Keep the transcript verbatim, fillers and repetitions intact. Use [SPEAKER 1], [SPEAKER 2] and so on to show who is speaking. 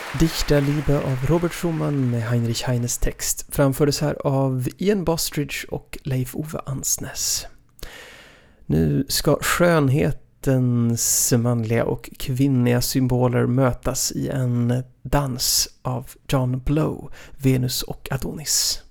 [SPEAKER 1] Dichterliebe av Robert Schumann med Heinrich Heines text framfördes här av Ian Bostridge och Leif Ove Ansnes. Nu ska skönhetens manliga och kvinnliga symboler mötas i en dans av John Blow, Venus och Adonis.